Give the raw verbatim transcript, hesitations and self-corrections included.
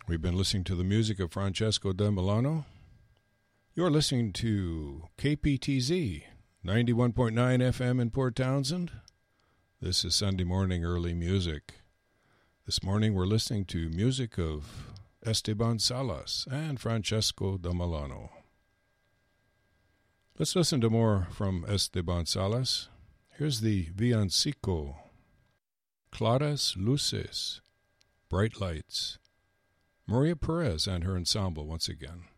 We've been listening to the music of Francesco da Milano. You're listening to K P T Z, ninety-one point nine F M in Port Townsend. This is Sunday morning early music. This morning we're listening to music of Esteban Salas and Francesco da Milano. Let's listen to more from Esteban Salas. Here's the Villancico, Claras Luces, Bright Lights. Maria Perez and her ensemble once again.